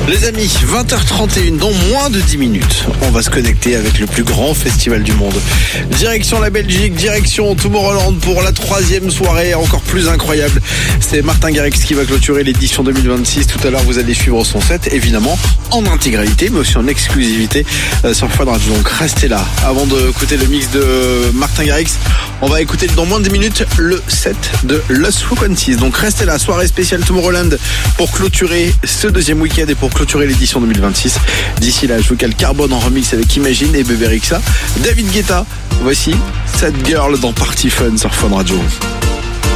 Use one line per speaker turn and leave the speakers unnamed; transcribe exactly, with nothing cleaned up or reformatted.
Les amis, vingt heures trente et une, dans moins de dix minutes, on va se connecter avec le plus grand festival du monde. Direction la Belgique, direction Tomorrowland pour la troisième soirée encore plus incroyable. C'est Martin Garrix qui va clôturer l'édition deux mille vingt-six. Tout à l'heure, vous allez suivre son set, évidemment, en intégralité, mais aussi en exclusivité sur Fun Radio. Donc restez là. Avant d'écouter le mix de Martin Garrix, on va écouter dans moins de dix minutes le set de Lost Frequencies. Donc restez là, soirée spéciale Tomorrowland pour clôturer ce deuxième week-end et pour clôturer l'édition deux mille vingt-six. D'ici là, je vous cale Carbone en remix avec Imagine et Bébé Rexha. David Guetta, voici Sad Girl dans Party Fun sur Fun Radio.